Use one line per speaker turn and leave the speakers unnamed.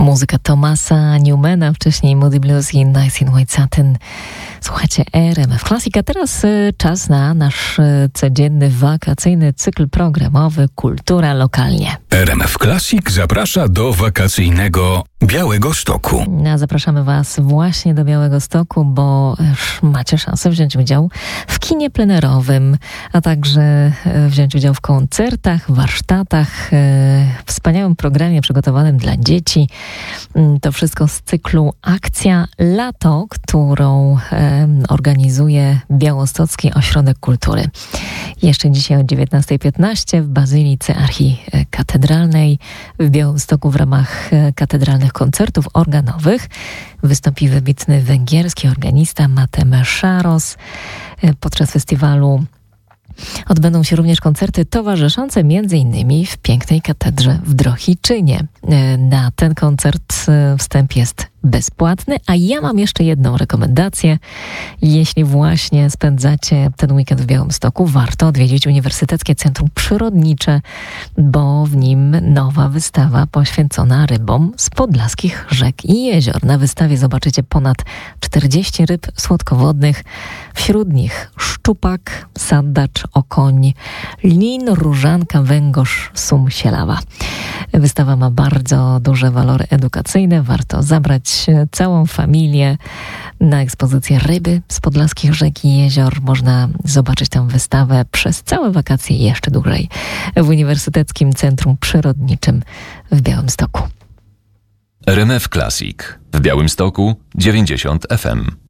Muzyka Thomasa Newmana, wcześniej Moody Blues i Nights in White Satin. Słuchajcie RMF Classic, a teraz czas na nasz codzienny, wakacyjny cykl programowy Kultura Lokalnie.
RMF Classic zaprasza do wakacyjnego Białegostoku.
Zapraszamy Was właśnie do Białegostoku, bo macie szansę wziąć udział w kinie plenerowym, a także wziąć udział w koncertach, warsztatach, wspaniałym programie przygotowanym dla dzieci. To wszystko z cyklu Akcja Lato, którą organizuje Białostocki Ośrodek Kultury. Jeszcze dzisiaj o 19:15 w Bazylice Archikatedralnej w Białymstoku w ramach katedralnych koncertów organowych wystąpi wybitny węgierski organista Matej Szaros. Podczas festiwalu odbędą się również koncerty towarzyszące m.in. w pięknej katedrze w Drohiczynie. Na ten koncert wstęp jest bezpłatny, a ja mam jeszcze jedną rekomendację. Jeśli właśnie spędzacie ten weekend w Białymstoku, warto odwiedzić Uniwersyteckie Centrum Przyrodnicze, bo w nim nowa wystawa poświęcona rybom z podlaskich rzek i jezior. Na wystawie zobaczycie ponad 40 ryb słodkowodnych, wśród nich szczupak, sandacz, okoń, lin, różanka, węgorz, sum, sielawa. Wystawa ma bardzo duże walory edukacyjne. Warto zabrać całą familię na ekspozycję ryby z podlaskich rzek i jezior. Można zobaczyć tę wystawę przez całe wakacje i jeszcze dłużej w Uniwersyteckim Centrum Przyrodniczym w Białymstoku.
RMF Classic w Białymstoku 90 FM.